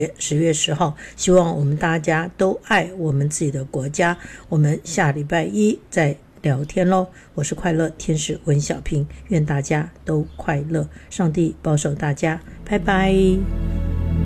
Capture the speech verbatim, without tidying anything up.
十月十号，希望我们大家都爱我们自己的国家。我们下礼拜一再聊天咯。我是快乐天使温小平，愿大家都快乐，上帝保守大家，拜拜。